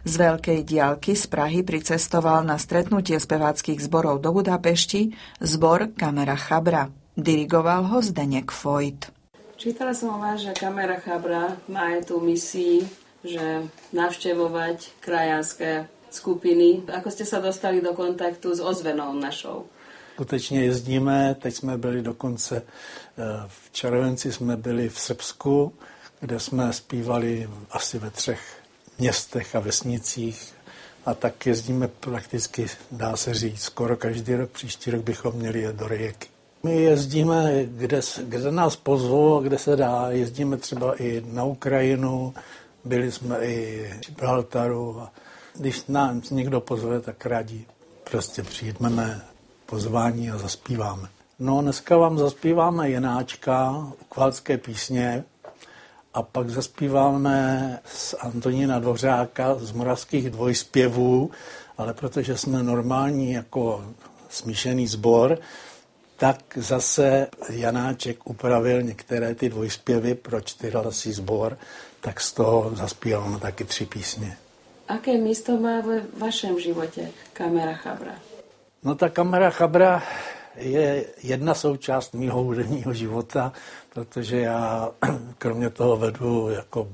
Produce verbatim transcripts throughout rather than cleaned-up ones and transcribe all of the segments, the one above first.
Z veľkej diaľky z Prahy pricestoval na stretnutie speváckych zborov do Budapešti zbor Kamera Chabra. Dirigoval ho Zdeněk Fojt. Čítala som o vás, že Kamera Chabra má aj tú misii, že navštevovať krajanské skupiny. Ako ste sa dostali do kontaktu s ozvenou našou? Skutečně jezdíme, teď jsme byli dokonce v červenci, jsme byli v Srbsku, kde jsme zpívali asi ve třech městech a vesnicích a tak jezdíme prakticky, dá se říct, skoro každý rok. Příští rok bychom měli jet do Rijeky. My jezdíme, kde, kde nás pozvou, kde se dá. Jezdíme třeba i na Ukrajinu, byli jsme i v Gibraltaru. A když nás někdo pozve, tak rádi prostě přijdeme pozvání a zaspíváme. No dneska vám zaspíváme Jenáčka, ukvalské písně, a pak zaspíváme z Antonína Dvořáka z moravských dvojspěvů, ale protože jsme normální jako smíšený sbor, tak zase Janáček upravil některé ty dvojspěvy pro čtyřhlasý sbor, tak z toho zaspíváme taky tři písně. Aké místo má ve vašem životě Kamera Chabra? No ta Kamera Chabra je jedna součást mýho hudebního života, protože já kromě toho vedu jako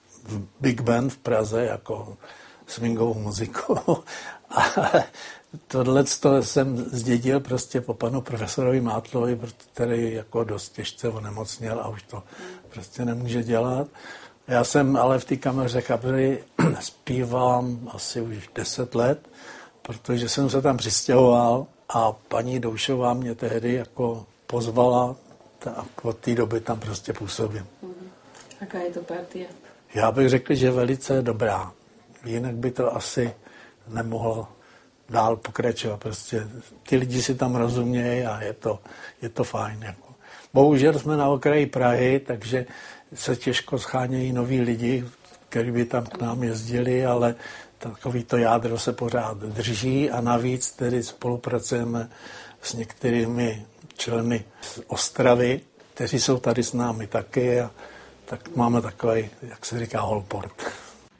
big band v Praze, jako swingovou muziku. A tohle jsem zdědil prostě po panu profesorovi Mátlovi, který jako dost těžce onemocněl a už to prostě nemůže dělat. Já jsem ale v té Kameře Chabry zpívám asi už deset let, protože jsem se tam přistěhoval a paní Doušová mě tehdy jako pozvala a od té doby tam prostě působím. Jaká je to partie? Já bych řekl, že velice dobrá. Jinak by to asi nemohlo dál pokračovat. Prostě ty lidi si tam rozumějí a je to, je to fajn. Jako. Bohužel jsme na okraji Prahy, takže se těžko schánějí noví lidi, kteří by tam k nám jezdili, ale takový to jádro se pořád drží a navíc tedy spolupracujeme s některými členy z Ostravy, kteří jsou tady s námi taky a tak máme takový, jak se říká, holport.